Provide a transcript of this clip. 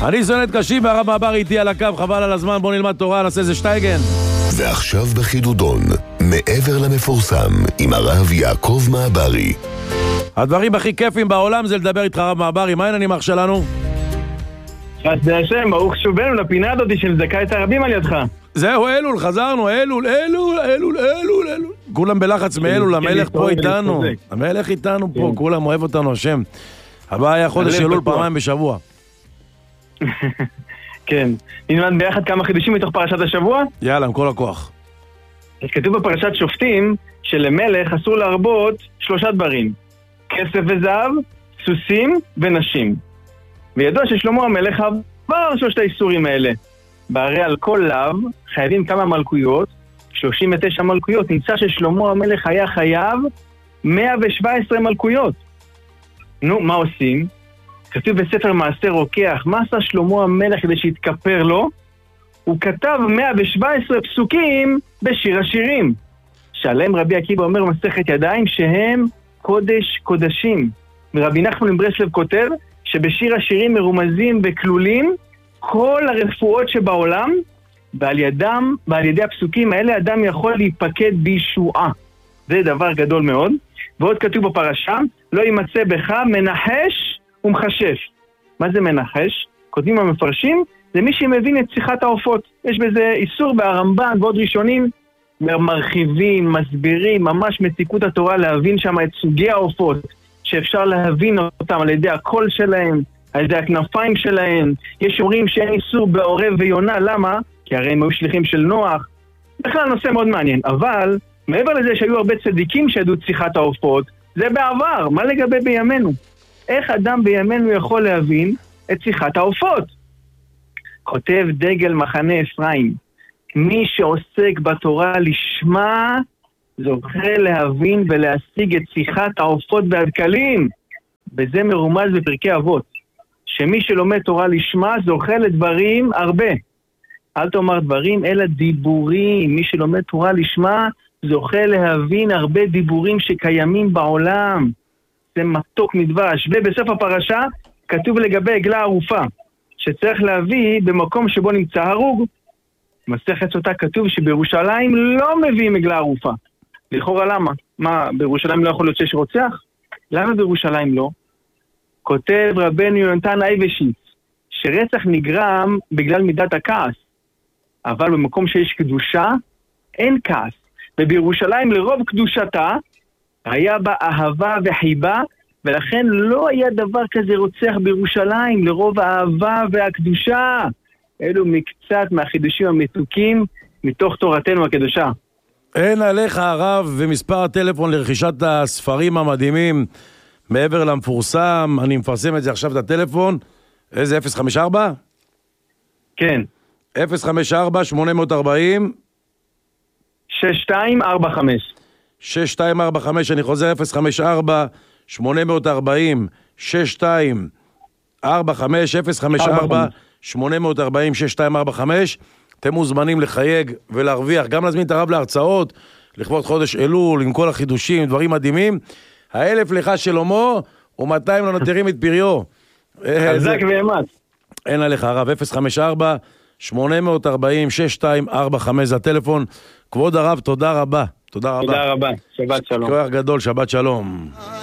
אני שונא את קשים והרב מעבר איתי על הקו, חבל על הזמן, בוא נלמד תורה, נעשה איזה שטייגן. ועכשיו בחידודון, מעבר למפורסם, עם הרב יעקב מעברי. הדברים הכי כיפים בעולם זה לדבר איתך הרב מעברי, מה העניינים אח שלנו? חסדי השם, ברוך שובנו לפינה הזאת של זכה את הרבים על ידך. זהו, אלול, חזרנו, אלול. כולם בלחץ מאלול, המלך פה איתנו. המלך איתנו פה, כולם אוהב אותנו, השם. הבא היה חודש אלול פעמיים בשבוע. כן. נלמד ביחד כמה חידושים מתוך פרשת השבוע? יאללה, עם כל הכוח. אז כתוב בפרשת שופטים שלמלך אסור להרבות 3 דברים. כסף וזהב, סוסים ונשים. וידוע ששלמה המלך עבר 3 האיסורים האלה. בהרי על כל לאו חייבים כמה מלכויות, 39 מלכויות. נמצא ששלמה המלך היה חייב 117 מלכויות. נו, מה עושים? כתוב בספר מעשה רוקח, מה עשה שלמה המלך כדי שיתכפר לו? הוא כתב 117 פסוקים בשיר השירים, שעליהם רבי עקיבא אומר מסכת ידיים שהם קודש קודשים. ורבי נחמן מברסלב כותב שבשיר השירים מרומזים וכלולים כל הרפואות שבעולם, ועל ידי הפסוקים האלה אדם יכול להיפקד בישועה. זה דבר גדול מאוד. ועוד כתוב בפרשה, לא יימצא בך מנחש ומחשף. מה זה מנחש? כותבים המפרשים, זה מי שמבין את שיחת העופות. יש בזה איסור ברמב"ן ועוד ראשונים, מרחיבים, מסבירים, ממש מציקות התורה להבין שם את סוגי העופות, שאפשר להבין אותם על ידי הקול שלהם, על ידי הכנפיים שלהם. יש אומרים שאין איסור בעורב ויונה, למה? כי הרי הם היו שליחים של נוח. בכלל נושא מאוד מעניין, אבל מעבר לזה שהיו הרבה צדיקים שידעו את שיחת העופות, זה בעבר, מה לגבי בימינו? איך אדם בימינו יכול להבין את שיחת העופות? כותב דגל מחנה אפרים, מי שעוסק בתורה לשמה זוכה להבין ולהשיג את שיחת העופות והדקלים. וזה מרומז בפרקי אבות, שמי שלומד תורה לשמה זוכה לדברים הרבה. אל תאמר דברים אלא דיבורים. מי שלומד תורה לשמה זוכה להבין הרבה דיבורים שקיימים בעולם. זה מתוק מדבש. ובסוף הפרשה כתוב לגבי עגלה ערופה, שצריך להביא במקום שבו נמצא הרוג. מסכת סוטה כתוב שבירושלים לא מביאים עגלה ערופה. לכאורה למה? מה, בירושלים לא יכול להיות שיש רוצח? למה בירושלים לא? כותב רבנו יונתן אייבשיץ שרצח נגרם בגלל מידת הכעס, אבל במקום שיש קדושה אין כעס. ובירושלים לרוב קדושתה היה בה אהבה וחיבה, ולכן לא היה דבר כזה רוצח בירושלים, לרוב האהבה והקדושה. אלו מקצת מהחידושים המתוקים מתוך תורתנו הקדושה. אין עליך הרב, ומספר הטלפון לרכישת הספרים המדהימים מעבר למפורסם, אני מפרסם את זה עכשיו את הטלפון. איזה 054? כן. 054-840 6245. 6245, אני חוזר 054-840 6245 054-840 6245. אתם מוזמנים לחייג ולהרוויח, גם להזמין את הרב להרצאות לכבוד חודש אלול עם כל החידושים, דברים מדהימים. 1,000 לך שלמה ו200 לנותרים את פריו. חזק ואמץ. אין עליך הרב. 054-840 6245 זה הטלפון. כבוד הרב, תודה רבה. תודה רבה. תודה רבה. שבת שלום. כוח גדול, שבת שלום.